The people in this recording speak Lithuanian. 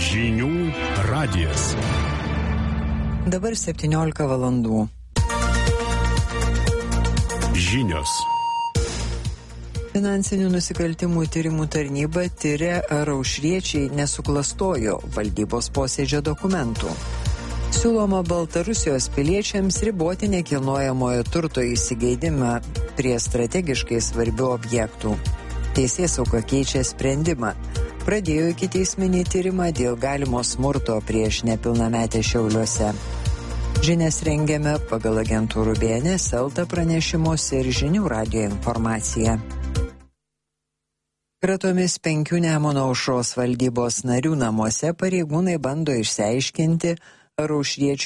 Žinių radijas. Dabar 17 valandų. Žinios. Finansinių nusikaltimų tyrimų tarnyba tiria, ar aušriečiai nesuklastojo valdybos posėdžio dokumentų. Siūloma Baltarusijos piliečiams riboti nekilnojamojo turto įsigeidimą prie strategiškai svarbių objektų. Teisėsauga keičia sprendimą. Pradėjo ikiteisminį tyrimą dėl galimo smurto prieš nepilnametę Šiauliuose. Žinias rengiame pagal agentūrų BNS, Elta pranešimus ir Žinių radijo informaciją. Kratomis 5 Nemuno aušros valdybos narių namuose pareigūnai bando išsiaiškinti, ar aušriečių